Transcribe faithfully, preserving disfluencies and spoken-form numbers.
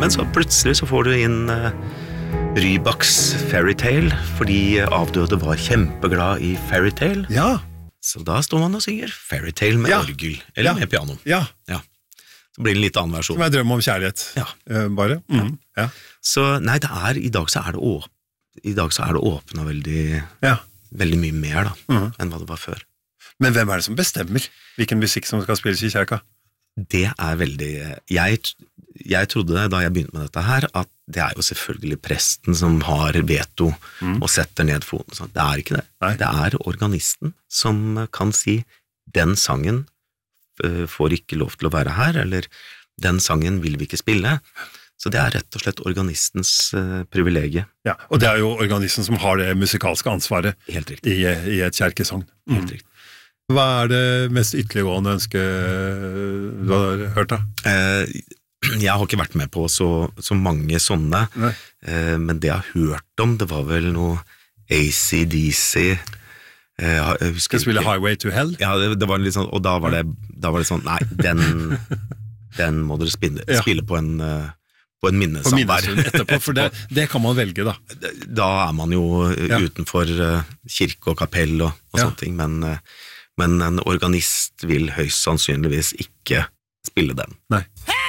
Men så plutselig så får du inn uh, Rybaks Fairytale, fordi avdøde var kjempeglad i Fairytale. Ja. Så da står man og synger Fairytale med ja. orgel, eller ja. med piano. Ja. Ja. Så blir det en litt annen versjon. Som er drøm om kjærlighet. Ja. Uh, bare. Mm. Ja. Så nei, det er, i dag så er det åpent. I dag så er det åpnet veldig, ja. veldig mye mer da, mm. enn hva det var før. Men hvem er det som bestemmer hvilken musikk som skal spilles i kirka? Det er veldig... Jeg, jeg trodde da jeg begynte med dette her, at det er jo selvfølgelig presten som har veto mm. og setter ned foten. Så det er ikke det. Nei. Det er organisten som kan si, den sangen får ikke lov til å være her, eller den sangen vil vi ikke spille. Så det er rett og slett organistens uh, privilegie. Ja, og det er jo organisten som har det musikalske ansvaret Helt riktig. I, i et kjerkesogn. Mm. Helt riktig. Hva er det mest ytterliggående ønske du har hørt da? Uh, jeg har ikke vært med på så, så mange sånne, uh, men det jeg har hørt om, det var vel noe A C D C. Uh, jeg husker Skal spille ikke. Highway to Hell? Ja, det, det var litt sånn, og da var det, da var det sånn, nei, den, den må dere spille, spille ja. på en... Uh, på en minnesamvær etterpå, for det, det kan man velge da. Da er man jo ja. utenfor uh, kirke og kapell og, og ja. sånne ting, men, uh, men en organist vil høyst sannsynligvis ikke spille den. Nei.